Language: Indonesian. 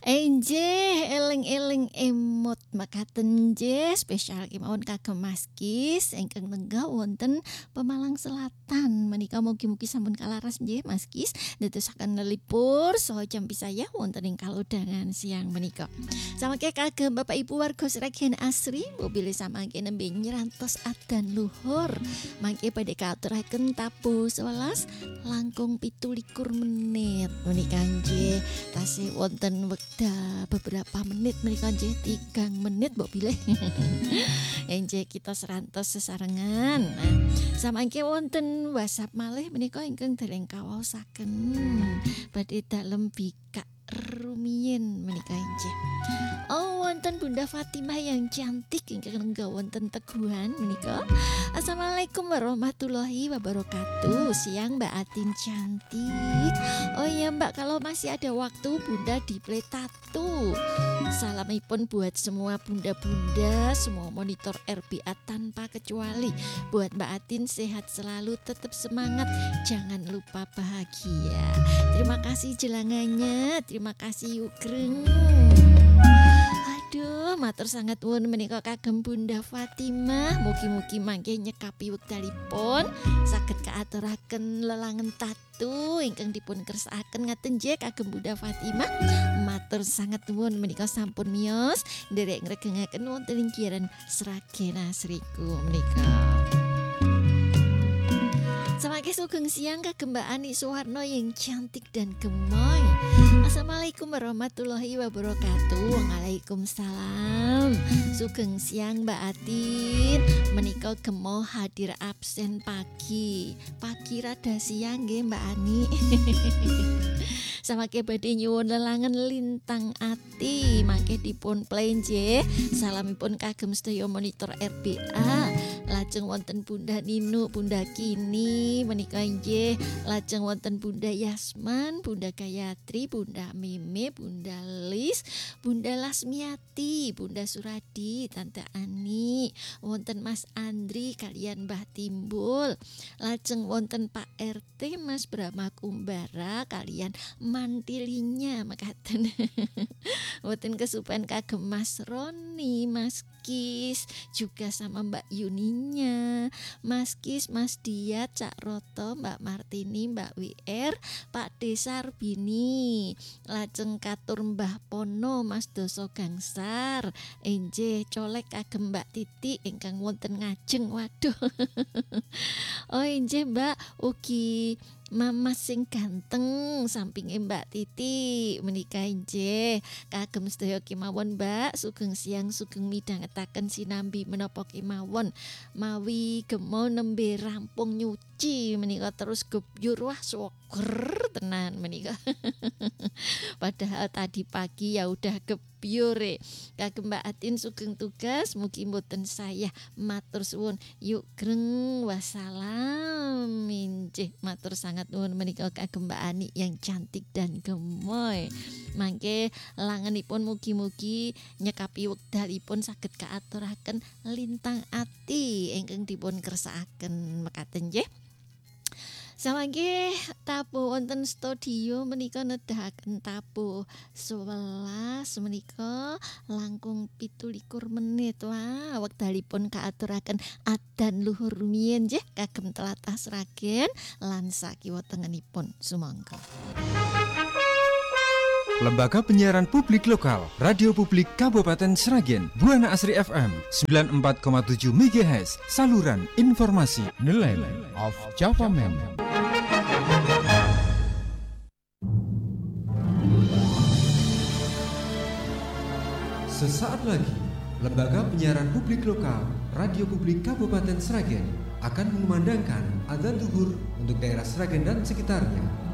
Enje eling-eling emot makaten je spesial kemawon kagem Mas Kis ingkang lenggah wonten Pemalang Selatan menika mugi-mugi sampun kalaras nggih Mas Kis netesaken nelipur saha jampi saya wonten ing kalodhangan siang menika. Samangke kagem Bapak Ibu warga Sragen Asri mobil samangke nembe nyrantos adan luhur mangke badhe katuraken tabuh 11 langkung 17 menit menika nggih tasih wonten beberapa menit menika nggih 3 menit mbok pilih. Enje kita serantos sesarengan. Nah, samangke wonten WhatsApp malih menika ingkang dereng kawaosaken badhe dalem bikak rumiyin menika enje. Oh, wonten Bunda Fatimah yang cantik ingkang lenggah wonten Teguhan menika. Assalamualaikum warahmatullahi wabarakatuh. Siang Mbak Atin cantik. Oh iya Mbak, kalau masih ada waktu Bunda di play tattoo. Salamipun buat semua bunda-bunda, semua monitor RBA tanpa kecuali. Buat Mbak Atin sehat selalu, tetap semangat, jangan lupa bahagia. Terima kasih jelangannya, terima kasih Ugreng. Aduh, matur sangat nuwun menika kagem Bunda Fatimah. Mugi-mugi mangke nyekapi wekdalipun saged kaaturaken lelangen tatu ingkang dipun kersakaken ngaten nggih kagem Bunda Fatimah. Matur sangat nuwun menika sampun miyos nderek ngregengaken wonten ing Kiren Sragen Asriku menika. Samangke sugeng siang kagem Mbak Ani Suwarno yang cantik dan gemoy. Assalamualaikum warahmatullahi wabarakatuh. Waalaikumsalam. Sugeng siang Mbak Atin. Menika gemoy hadir absen pagi. Pagi rada siang nggih Mbak Ani. Samangke badhe nyuwun lelangen lintang ati mangke dipun play nggih. Salamipun kagem sedaya monitor RBA. Lajeng wonten Bunda Ninu, Bunda Kini menika nggih. Lajeng wonten Bunda Yasman, Bunda Gayatri, Bunda Meme, Bunda Lis, Bunda Lasmiati, Bunda Suradi, Tante Ani, wonten Mas Andri kalian Mbah Timbul. Lajeng wonten Pak RT Mas Brahma Kumbara kalian mantilinya makaten. Wonten kesupen kagem Mas Roni, Mas Kis, juga sama Mbak Yuninya, Mas Kis, Mas Diat, Cak Roto, Mbak Martini, Mbak WR, Pak Desar Bini, lajeng katur Mbah Pono, Mas Doso Gangsar, enje colek kagem Mbak Titi ingkang wonten ngajeng. Waduh. Oh enje Mbak ugi Mama sing ganteng sampinge Mbak Titi menika enje kagem sedaya kemawon Mbak sugeng siang sugeng midhangetaken sinambi menapa kemawon mawi gemo nembe rampung nyuci menika terus gebyur wah swoger tenan menika. Padahal tadi pagi ya udah gebyur kagem Mbak Atin sugeng tugas mugi mboten saya matur suwun yuk greng wassalam minjih matur sangat nuwun menika kagem Mbak Ani yang cantik dan gemoy. Mangke langenipun mugi-mugi nyekapi wekdalipun saged kaaturaken lintang ati ingkang dipun kersakaken mekaten nggih. Samangke tabuh wonten studio menika nedahaken tabuh 11 menika langkung 17 menit. Wah, wekdalipun kaaturaken adan luhur rumiyin nggih kagem tlatah Sragen lan sakiwa tengenipun sumangga. Lembaga Penyiaran Publik Lokal Radio Publik Kabupaten Sragen Buana Asri FM 94,7 MHz saluran informasi nilai of Java Man. Sesaat lagi Lembaga Penyiaran Publik Lokal Radio Publik Kabupaten Sragen akan mengumandangkan adzan zuhur untuk daerah Sragen dan sekitarnya.